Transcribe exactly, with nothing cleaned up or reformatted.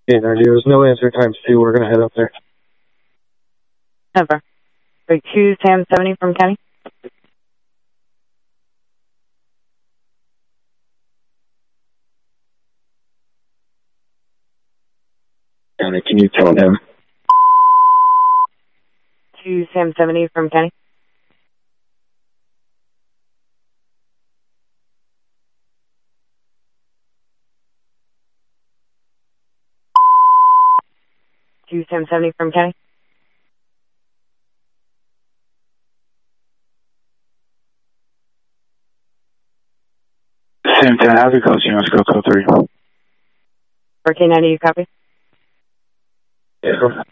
Yeah, there's no answer times two. We're going to head up there. Never. Break two, Sam seventy from Kenny. County, can you tell him? two, Sam seventy from Kenny. two, Sam seventy from Kenny. Sam ten, how's it go? You must go code three. fourteen ninety, you copy? Yeah.